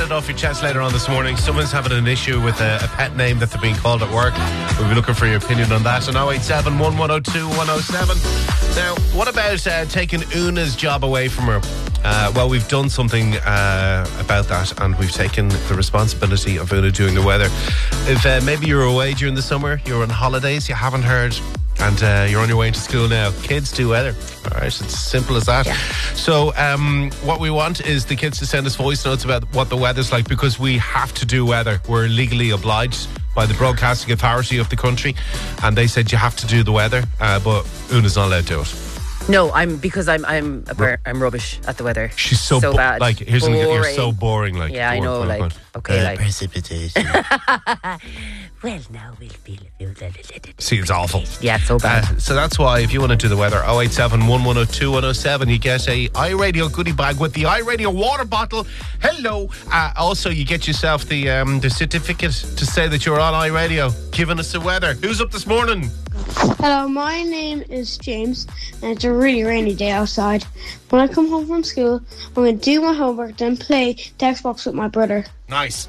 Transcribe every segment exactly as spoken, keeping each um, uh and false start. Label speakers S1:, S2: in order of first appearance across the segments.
S1: it off your chest later on this morning. Someone's having an issue with a, a pet name that they're being called at work. We'll be looking for your opinion on that. On oh eight seven, one one oh two, one oh seven. Now, what about uh, taking Una's job away from her? Uh, well, we've done something uh, about that, and we've taken the responsibility of Una doing the weather. If uh, maybe you're away during the summer, you're on holidays, you haven't heard, and uh, you're on your way into school now, kids do weather. All right, it's as simple as that. Yeah. So um, what we want is the kids to send us voice notes about what the weather's like, because we have to do weather. We're legally obliged by the Broadcasting Authority of the country, and they said you have to do the weather, uh, but Una's not allowed to do it.
S2: No, I'm because I'm I'm I'm rubbish at the weather.
S1: She's so,
S2: so
S1: bo-
S2: bad.
S1: Like here's an, you're so boring. Like
S2: yeah, I know.
S1: On,
S2: like
S1: on.
S2: okay,
S1: uh,
S2: like
S1: precipitation.
S2: Well, now we'll feel it.
S1: See, it's awful.
S2: Yeah, it's so bad.
S1: Uh, so that's why if you want to do the weather, oh eight seven, one one oh two, one oh seven, you get a iRadio goodie bag with the iRadio water bottle. Hello. Uh, also, you get yourself the um, the certificate to say that you're on iRadio, giving us the weather. Who's up this morning?
S3: Hello, my name is James, and it's a really rainy day outside. When I come home from school, I'm going to do my homework, then play the Xbox with my brother.
S1: Nice.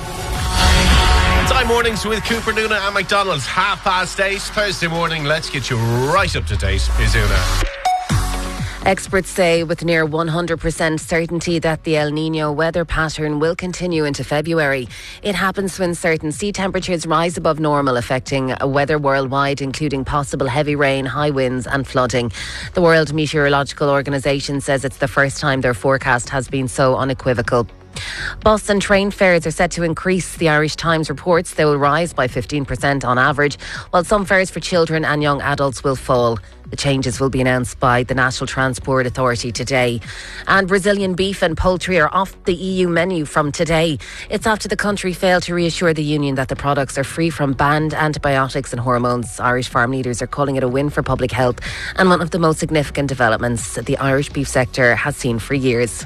S1: Time mornings with Cooper, Nuna and McDonald's. Half past eight, Thursday morning. Let's get you right up to date. Here's Una.
S2: Experts say with near one hundred percent certainty that the El Niño weather pattern will continue into February. It happens when certain sea temperatures rise above normal, affecting weather worldwide, including possible heavy rain, high winds and flooding. The World Meteorological Organization says it's the first time their forecast has been so unequivocal. Bus and train fares are set to increase. The Irish Times reports they will rise by fifteen percent on average, while some fares for children and young adults will fall. The changes will be announced by the National Transport Authority today. And Brazilian beef and poultry are off the E U menu from today. It's after the country failed to reassure the union that the products are free from banned antibiotics and hormones. Irish farm leaders are calling it a win for public health and one of the most significant developments the Irish beef sector has seen for years.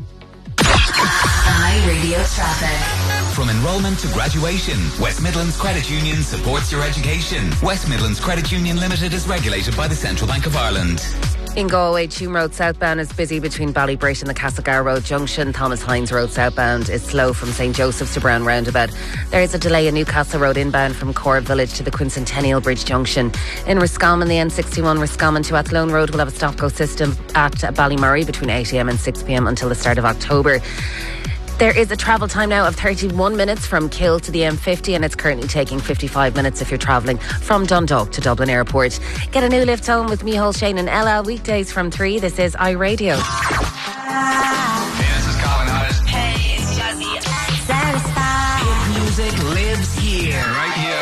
S4: iRadio traffic. From enrolment to graduation, West Midlands Credit Union supports your education. West Midlands Credit Union Limited is regulated by the Central Bank of Ireland.
S2: In Galway, Tuam Road southbound is busy between Ballybrit and the Castlegar Road Junction. Thomas Hines Road southbound is slow from St Joseph's to Brown Roundabout. There is a delay in Newcastle Road inbound from Cork Village to the Quincentennial Bridge Junction. In Roscommon, the N sixty-one Roscommon to Athlone Road will have a stop-go system at Ballymurray between eight a m and six p m until the start of October. There is a travel time now of thirty-one minutes from Kill to the M fifty, and it's currently taking fifty-five minutes if you're travelling from Dundalk to Dublin Airport. Get a new lift home with Micheál, Shane and Ella weekdays from three. This is iRadio.
S4: Hey, this is Colin Hodges.
S5: Hey, it's Jazzy.
S4: Hit music lives here.
S5: Right here.